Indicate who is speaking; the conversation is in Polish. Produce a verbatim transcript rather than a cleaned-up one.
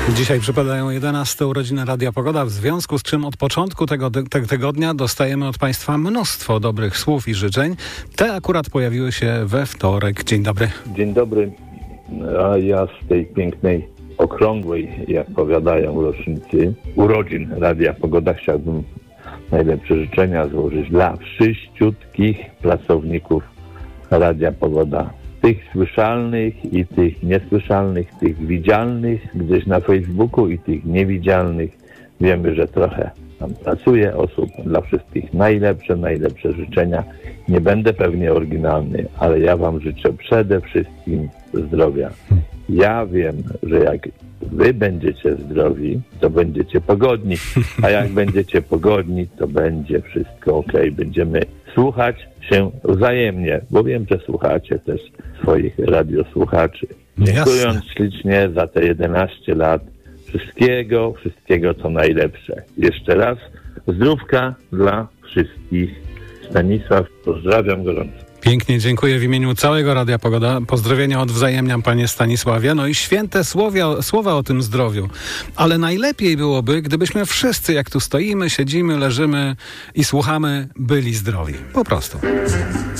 Speaker 1: Dzisiaj przypadają jedenaste urodziny Radia Pogoda, w związku z czym od początku tego te- tygodnia dostajemy od Państwa mnóstwo dobrych słów i życzeń. Te akurat pojawiły się we wtorek. Dzień dobry.
Speaker 2: Dzień dobry. A ja z tej pięknej, okrągłej, jak powiadają, rocznicy urodzin Radia Pogoda chciałbym najlepsze życzenia złożyć dla wszyściutkich pracowników Radia Pogoda. Tych słyszalnych i tych niesłyszalnych, tych widzialnych gdzieś na Facebooku i tych niewidzialnych. Wiemy, że trochę tam pracuje osób. Dla wszystkich najlepsze, najlepsze życzenia. Nie będę pewnie oryginalny, ale ja wam życzę przede wszystkim zdrowia. Ja wiem, że jak wy będziecie zdrowi, to będziecie pogodni, a jak będziecie pogodni, to będzie wszystko okej. Będziemy słuchać się wzajemnie, bo wiem, że słuchacie też swoich radiosłuchaczy. Dziękując
Speaker 1: Jasne.
Speaker 2: ślicznie za te jedenaście lat. Wszystkiego, wszystkiego co najlepsze. Jeszcze raz zdrówka dla wszystkich. Stanisław, pozdrawiam gorąco.
Speaker 1: Pięknie dziękuję w imieniu całego Radia Pogoda. Pozdrowienia odwzajemniam, panie Stanisławie. No i święte słowia, słowa o tym zdrowiu. Ale najlepiej byłoby, gdybyśmy wszyscy, jak tu stoimy, siedzimy, leżymy i słuchamy, byli zdrowi. Po prostu.